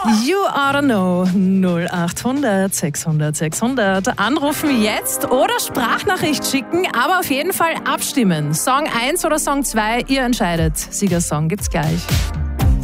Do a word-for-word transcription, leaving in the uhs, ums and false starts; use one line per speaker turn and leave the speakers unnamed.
You oughta know. null achthundert sechshundert sechshundert. Anrufen jetzt oder Sprachnachricht schicken, aber auf jeden Fall abstimmen. Song eins oder Song zwei, ihr entscheidet. Siegersong gibt's gleich.